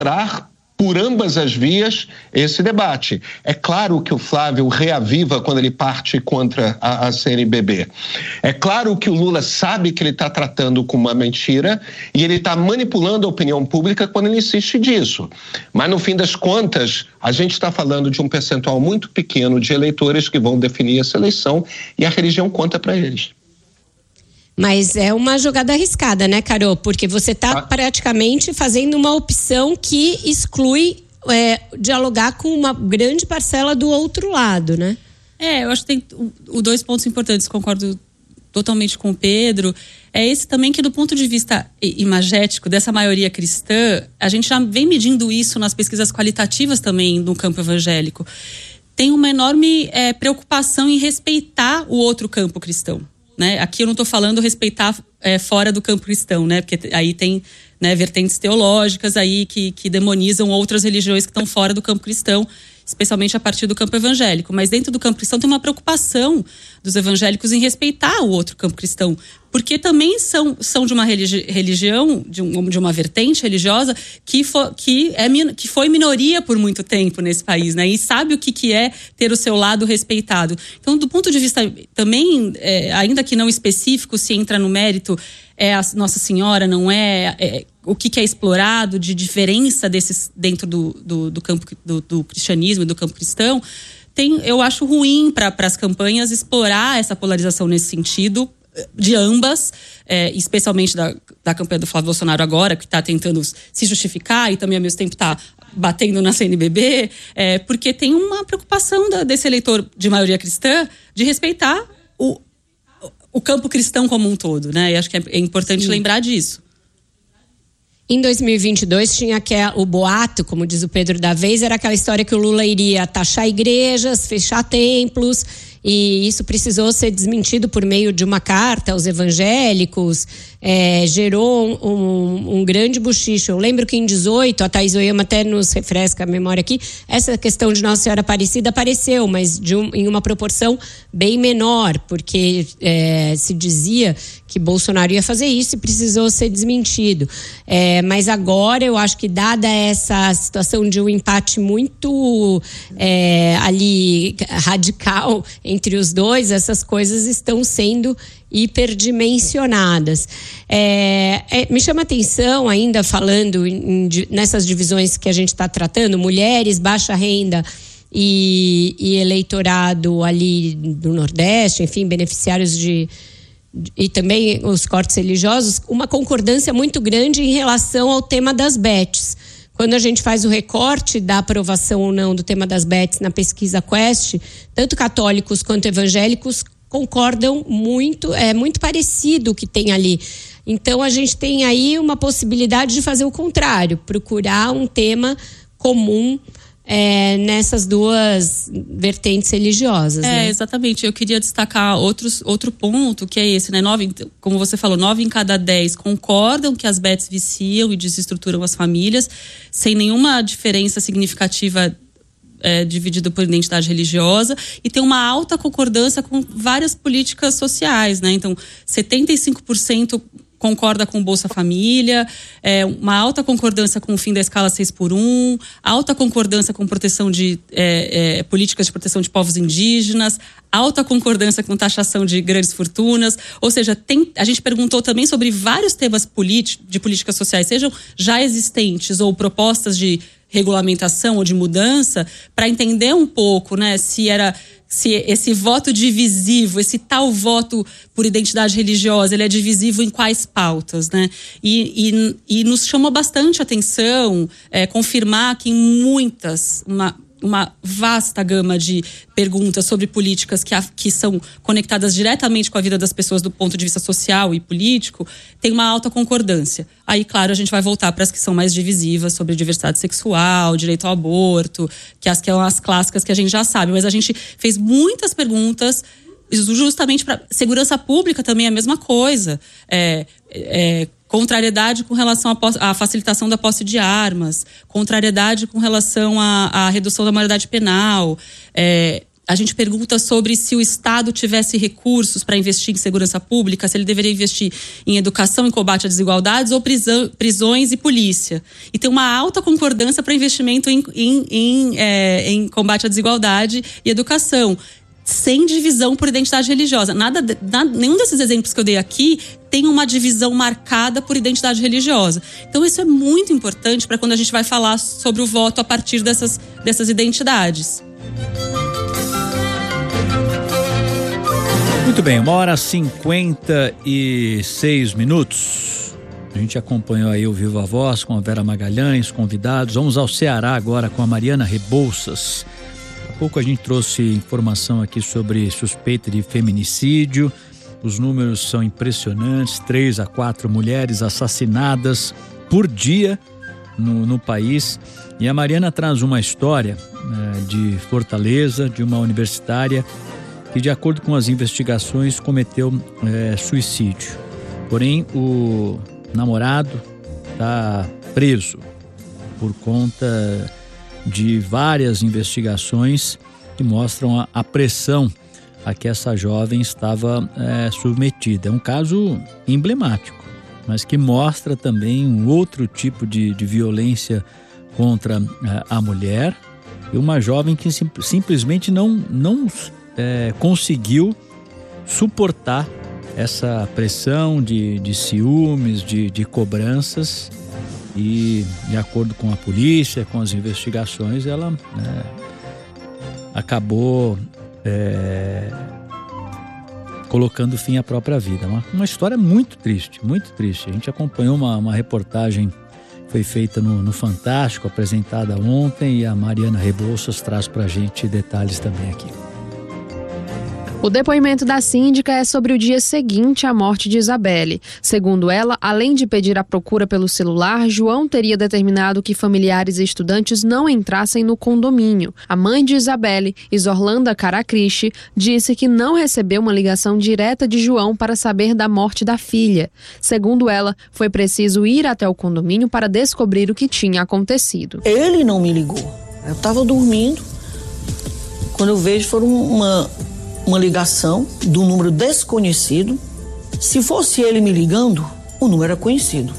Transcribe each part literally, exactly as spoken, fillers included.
por ambas as vias esse debate. É claro que o Flávio reaviva quando ele parte contra a, a C N B B. É claro que o Lula sabe que ele está tratando com uma mentira e ele está manipulando a opinião pública quando ele insiste disso. Mas, no fim das contas, a gente está falando de um percentual muito pequeno de eleitores que vão definir essa eleição e a religião conta para eles. Mas é uma jogada arriscada, né, Carol? Porque você está ah. praticamente fazendo uma opção que exclui é, dialogar com uma grande parcela do outro lado, né? É, eu acho que tem o, dois pontos importantes, concordo totalmente com o Pedro. É esse também que, do ponto de vista imagético dessa maioria cristã, a gente já vem medindo isso nas pesquisas qualitativas também no campo evangélico. Tem uma enorme é, preocupação em respeitar o outro campo cristão. Né? Aqui eu não estou falando respeitar é, fora do campo cristão, né? Porque aí tem, né, vertentes teológicas aí que, que demonizam outras religiões que estão fora do campo cristão, especialmente a partir do campo evangélico. Mas dentro do campo cristão tem uma preocupação dos evangélicos em respeitar o outro campo cristão, porque também são, são de uma religi- religião, de, um, de uma vertente religiosa que, for, que, é, que foi minoria por muito tempo nesse país, né? E sabe o que, que é ter o seu lado respeitado. Então, do ponto de vista também, é, ainda que não específico, se entra no mérito, é a Nossa Senhora, não é... é o que, que é explorado de diferença desses dentro do, do, do campo do, do cristianismo e do campo cristão, tem, eu acho ruim para as campanhas explorar essa polarização nesse sentido, de ambas, é, especialmente da, da campanha do Flávio Bolsonaro agora, que está tentando se justificar e também ao mesmo tempo está batendo na C N B B, é, porque tem uma preocupação da, desse eleitor de maioria cristã de respeitar o, o campo cristão como um todo, né? E acho que é, é importante Sim. lembrar disso. Em dois mil e vinte e dois tinha aquela, o boato, como diz o Pedro da vez, era aquela história que o Lula iria taxar igrejas, fechar templos, e isso precisou ser desmentido por meio de uma carta aos evangélicos, é, gerou um, um, um grande buchicho. Eu lembro que em dezoito, a Thaís Oyama até nos refresca a memória aqui, essa questão de Nossa Senhora Aparecida apareceu, mas de um, em uma proporção bem menor, porque é, se dizia que Bolsonaro ia fazer isso e precisou ser desmentido. É, mas agora eu acho que, dada essa situação de um empate muito é, ali radical entre os dois, essas coisas estão sendo hiperdimensionadas. É, é, me chama atenção, ainda falando em, nessas divisões que a gente está tratando, mulheres, baixa renda e, e eleitorado ali do Nordeste, enfim, beneficiários de e também os cortes religiosos, uma concordância muito grande em relação ao tema das bets. Quando a gente faz o recorte da aprovação ou não do tema das bets na pesquisa Quest, tanto católicos quanto evangélicos concordam muito, é muito parecido o que tem ali. Então a gente tem aí uma possibilidade de fazer o contrário, procurar um tema comum É, nessas duas vertentes religiosas. É, né? Exatamente. Eu queria destacar outros, outro ponto, que é esse, né? Nove, como você falou, nove em cada dez concordam que as bets viciam e desestruturam as famílias, sem nenhuma diferença significativa é, dividida por identidade religiosa, e tem uma alta concordância com várias políticas sociais, né? Então, setenta e cinco por cento concorda com o Bolsa Família, é, uma alta concordância com o fim da escala seis por um, alta concordância com proteção de é, é, políticas de proteção de povos indígenas, alta concordância com taxação de grandes fortunas. Ou seja, tem, a gente perguntou também sobre vários temas políticos, de políticas sociais, sejam já existentes ou propostas de regulamentação ou de mudança, para entender um pouco, né, se era se esse voto divisivo, esse tal voto por identidade religiosa, ele é divisivo em quais pautas, né? E, e, e nos chamou bastante atenção é, confirmar que em muitas, uma, uma vasta gama de perguntas sobre políticas que, a, que são conectadas diretamente com a vida das pessoas do ponto de vista social e político, tem uma alta concordância. Aí, claro, a gente vai voltar para as que são mais divisivas, sobre diversidade sexual, direito ao aborto, que as que são as clássicas que a gente já sabe. Mas a gente fez muitas perguntas justamente para segurança pública, também é a mesma coisa. É, é, contrariedade com relação à facilitação da posse de armas, contrariedade com relação à, à redução da maioridade penal, é, A gente pergunta sobre se o Estado tivesse recursos para investir em segurança pública, se ele deveria investir em educação, em combate às desigualdades, ou prisão, prisões e polícia. E tem uma alta concordância para investimento em, em, em, é, em combate à desigualdade e educação, sem divisão por identidade religiosa. Nada, nada, nenhum desses exemplos que eu dei aqui tem uma divisão marcada por identidade religiosa. Então isso é muito importante para quando a gente vai falar sobre o voto a partir dessas, dessas identidades. Muito bem, uma hora e cinquenta e seis minutos. A gente acompanhou aí o Viva Voz com a Vera Magalhães, convidados. Vamos ao Ceará agora com a Mariana Rebouças. Há pouco a gente trouxe informação aqui sobre suspeita de feminicídio. Os números são impressionantes, três a quatro mulheres assassinadas por dia no, no país. E a Mariana traz uma história né, de Fortaleza, de uma universitária que, de acordo com as investigações, cometeu é, suicídio. Porém, o namorado está preso por conta de várias investigações que mostram a, a pressão a que essa jovem estava é, submetida. É um caso emblemático, mas que mostra também um outro tipo de, de violência contra é, a mulher, e uma jovem que sim, simplesmente não, não é, conseguiu suportar essa pressão de, de ciúmes, de, de cobranças, e de acordo com a polícia, com as investigações, ela né, acabou é, colocando fim à própria vida. Uma, uma história muito triste, muito triste. A gente acompanhou uma, uma reportagem que foi feita no, no Fantástico, apresentada ontem, e a Mariana Rebouças traz pra gente detalhes também aqui. O depoimento da síndica é sobre o dia seguinte à morte de Isabelle. Segundo ela, além de pedir a procura pelo celular, João teria determinado que familiares e estudantes não entrassem no condomínio. A mãe de Isabelle, Isorlanda Caracristi, disse que não recebeu uma ligação direta de João para saber da morte da filha. Segundo ela, foi preciso ir até o condomínio para descobrir o que tinha acontecido. Ele não me ligou. Eu estava dormindo. Quando eu vejo, foram uma... uma ligação de um número desconhecido. Se fosse ele me ligando, o número era conhecido.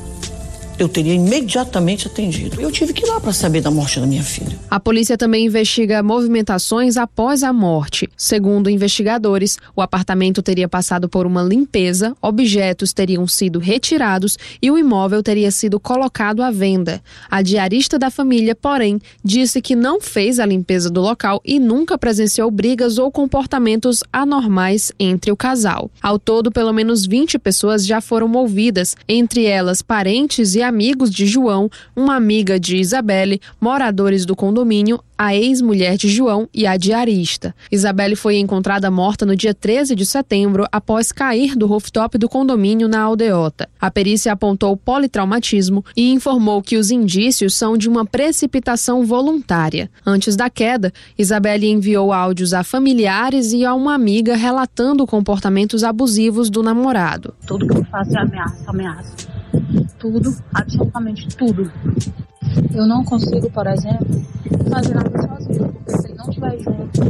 Eu teria imediatamente atendido. Eu tive que ir lá para saber da morte da minha filha. A polícia também investiga movimentações após a morte. Segundo investigadores, o apartamento teria passado por uma limpeza, objetos teriam sido retirados e o imóvel teria sido colocado à venda. A diarista da família, porém, disse que não fez a limpeza do local e nunca presenciou brigas ou comportamentos anormais entre o casal. Ao todo, pelo menos vinte pessoas já foram ouvidas, entre elas parentes e amigos de João, uma amiga de Isabelle, moradores do condomínio, a ex-mulher de João e a diarista. Isabelle foi encontrada morta no dia treze de setembro após cair do rooftop do condomínio na Aldeota. A perícia apontou politraumatismo e informou que os indícios são de uma precipitação voluntária. Antes da queda, Isabelle enviou áudios a familiares e a uma amiga relatando comportamentos abusivos do namorado. Tudo que eu faço é ameaça, ameaça. Tudo, absolutamente tudo. Eu não consigo, por exemplo, fazer nada sozinho, porque se ele não estiver junto,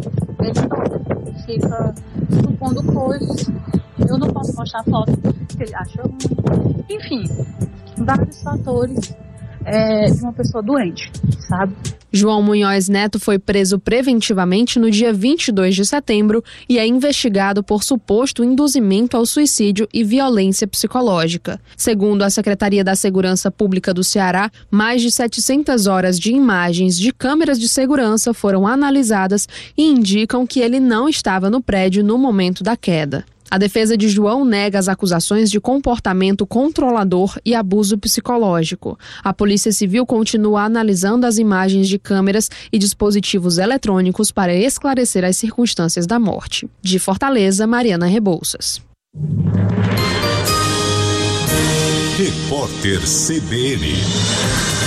ele fica supondo coisas. Eu não posso mostrar foto que ele acha ruim. Enfim, vários fatores é, de uma pessoa doente, sabe? João Munhoz Neto foi preso preventivamente no dia vinte e dois de setembro e é investigado por suposto induzimento ao suicídio e violência psicológica. Segundo a Secretaria da Segurança Pública do Ceará, mais de setecentas horas de imagens de câmeras de segurança foram analisadas e indicam que ele não estava no prédio no momento da queda. A defesa de João nega as acusações de comportamento controlador e abuso psicológico. A Polícia Civil continua analisando as imagens de câmeras e dispositivos eletrônicos para esclarecer as circunstâncias da morte. De Fortaleza, Mariana Rebouças. Repórter C B N.